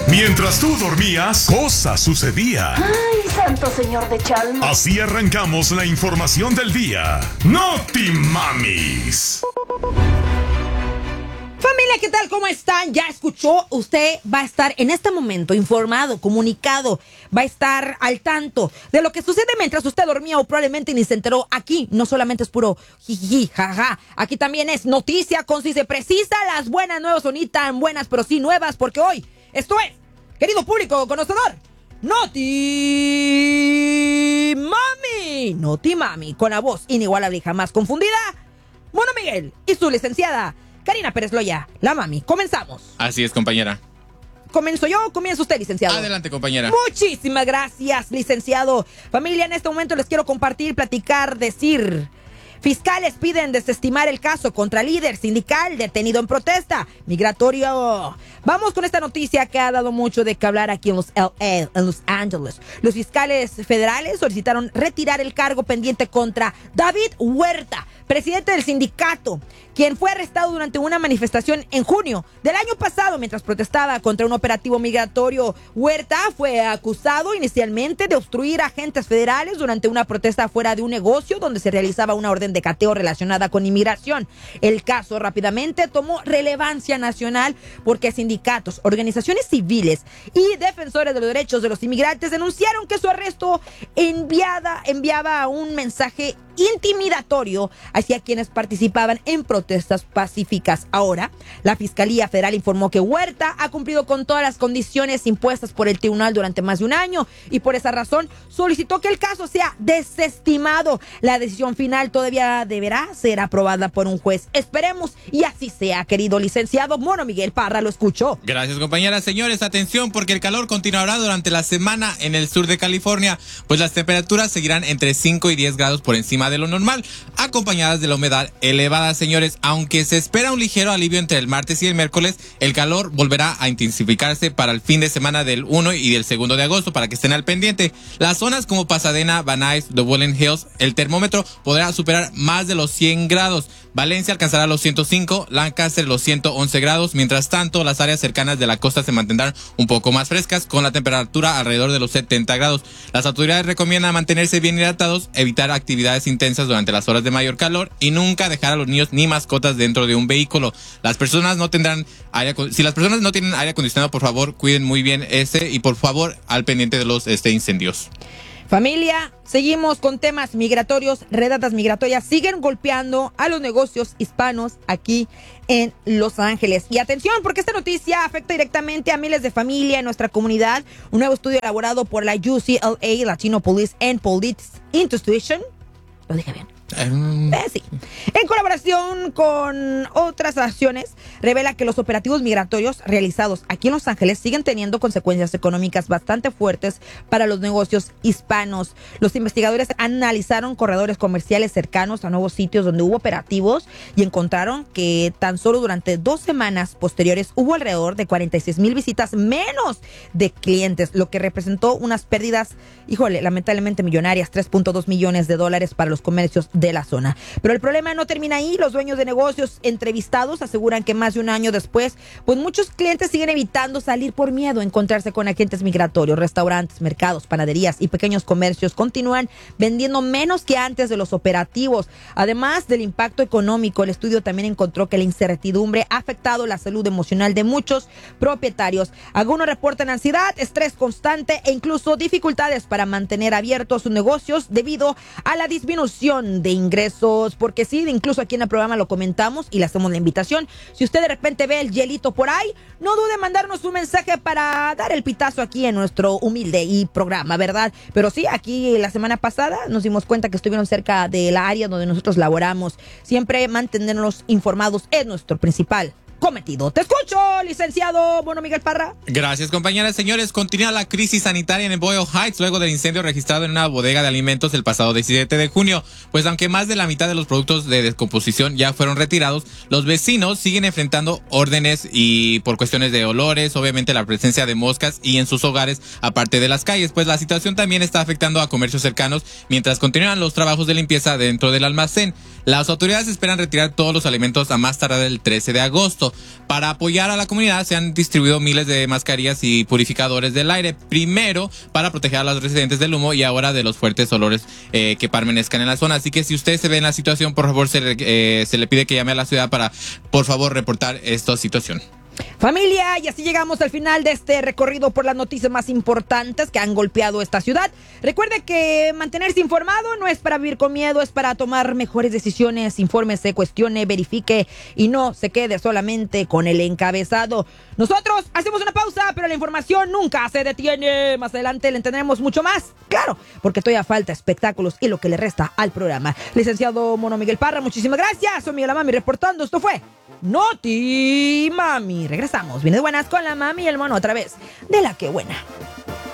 Mientras tú dormías, cosas sucedían. ¡Ay, santo señor de Chalma! Así arrancamos la información del día. ¡Noti Mamis! Familia, ¿qué tal? ¿Cómo están? ¿Ya escuchó? Usted va a estar en este momento informado, comunicado, va a estar al tanto de lo que sucede mientras usted dormía o probablemente ni se enteró. Aquí no solamente es puro jiji, jaja, aquí también es noticia concisa y precisa. Las buenas nuevas son ni tan buenas, pero sí nuevas, porque hoy esto es, querido público conocedor, Noti Mami. Noti Mami, con la voz inigualable y jamás confundida, Mono Miguel y su licenciada Karina Pérez Loya, la mami. Comenzamos. Así es, compañera. ¿Comienzo yo o comienza usted, licenciado? Adelante, compañera. Muchísimas gracias, licenciado. Familia, en este momento les quiero compartir, platicar, decir. Fiscales piden desestimar el caso contra líder sindical detenido en protesta migratorio. Vamos con esta noticia que ha dado mucho de qué hablar aquí en Los Ángeles. Los fiscales federales solicitaron retirar el cargo pendiente contra David Huerta, presidente del sindicato, quien fue arrestado durante una manifestación en junio del año pasado mientras protestaba contra un operativo migratorio. Huerta fue acusado inicialmente de obstruir a agentes federales durante una protesta fuera de un negocio donde se realizaba una orden de cateo relacionada con inmigración. El caso rápidamente tomó relevancia nacional porque sindicatos, organizaciones civiles y defensores de los derechos de los inmigrantes denunciaron que su arresto enviaba un mensaje intimidatorio hacia quienes participaban en protestas pacíficas. Ahora, la Fiscalía Federal informó que Huerta ha cumplido con todas las condiciones impuestas por el tribunal durante más de un año y por esa razón solicitó que el caso sea desestimado. La decisión final todavía deberá ser aprobada por un juez. Esperemos y así sea, querido licenciado Mono Miguel Parra, lo escuchó. Gracias, compañera. Señores, atención, porque el calor continuará durante la semana en el sur de California, pues las temperaturas seguirán entre 5 y 10 grados por encima de lo normal, acompañadas de la humedad elevada. Señores, aunque se espera un ligero alivio entre el martes y el miércoles, el calor volverá a intensificarse para el fin de semana del 1 y del 2 de agosto, para que estén al pendiente. Las zonas como Pasadena, Van Nuys, The Woodland Hills, el termómetro podrá superar más de los 100 grados. Valencia alcanzará los 105, Lancaster los 111 grados. Mientras tanto, las áreas cercanas de la costa se mantendrán un poco más frescas, con la temperatura alrededor de los 70 grados. Las autoridades recomiendan mantenerse bien hidratados, evitar actividades intensas durante las horas de mayor calor y nunca dejar a los niños ni mascotas dentro de un vehículo. Las personas no tendrán si las personas no tienen aire acondicionado, por favor, cuiden muy bien y por favor, al pendiente de los incendios. Familia, seguimos con temas migratorios. Redadas migratorias siguen golpeando a los negocios hispanos aquí en Los Ángeles. Y atención, porque esta noticia afecta directamente a miles de familias en nuestra comunidad. Un nuevo estudio elaborado por la UCLA Latino Police and Police Institution. Lo dije bien. Sí. En colaboración con otras acciones, revela que los operativos migratorios realizados aquí en Los Ángeles siguen teniendo consecuencias económicas bastante fuertes para los negocios hispanos. Los investigadores analizaron corredores comerciales cercanos a nuevos sitios donde hubo operativos y encontraron que tan solo durante 2 semanas posteriores hubo alrededor de 46,000 visitas menos de clientes, lo que representó unas pérdidas, lamentablemente millonarias, $3.2 millones para los comercios de la zona. Pero el problema no termina ahí. Los dueños de negocios entrevistados aseguran que más de un año después, pues muchos clientes siguen evitando salir por miedo a encontrarse con agentes migratorios. Restaurantes, mercados, panaderías y pequeños comercios continúan vendiendo menos que antes de los operativos. Además del impacto económico, el estudio también encontró que la incertidumbre ha afectado la salud emocional de muchos propietarios. Algunos reportan ansiedad, estrés constante e incluso dificultades para mantener abiertos sus negocios debido a la disminución de ingresos, porque sí, incluso aquí en el programa lo comentamos y le hacemos la invitación. Si usted de repente ve el hielito por ahí, no dude en mandarnos un mensaje para dar el pitazo aquí en nuestro humilde programa, ¿verdad? Pero sí, aquí la semana pasada nos dimos cuenta que estuvieron cerca del área donde nosotros laboramos. Siempre mantenernos informados es nuestro principal cometido. Te escucho, licenciado Mono Miguel Parra. Gracias, compañeras. Señores, continúa la crisis sanitaria en Boyle Heights luego del incendio registrado en una bodega de alimentos el pasado 17 de junio. Pues aunque más de la mitad de los productos de descomposición ya fueron retirados, los vecinos siguen enfrentando órdenes y por cuestiones de olores, obviamente la presencia de moscas y en sus hogares, aparte de las calles. Pues la situación también está afectando a comercios cercanos mientras continúan los trabajos de limpieza dentro del almacén. Las autoridades esperan retirar todos los alimentos a más tardar el 13 de agosto. pasado. Para apoyar a la comunidad se han distribuido miles de mascarillas y purificadores del aire. Primero para proteger a los residentes del humo y ahora de los fuertes olores que permanezcan en la zona. Así que si usted se ve en la situación, por favor se le pide que llame a la ciudad para, por favor, reportar esta situación. Familia, y así llegamos al final de este recorrido por las noticias más importantes que han golpeado esta ciudad. Recuerde que mantenerse informado no es para vivir con miedo, es para tomar mejores decisiones. Infórmese, cuestione, verifique y no se quede solamente con el encabezado. Nosotros hacemos una pausa, pero la información nunca se detiene. Más adelante le tendremos mucho más, claro, porque todavía falta espectáculos y lo que le resta al programa. Licenciado Mono Miguel Parra, muchísimas gracias. Soy Miguel la Mami reportando. Esto fue Noti Mami. Regresamos, viene de buenas con la Mami y el Mono otra vez. De la que buena.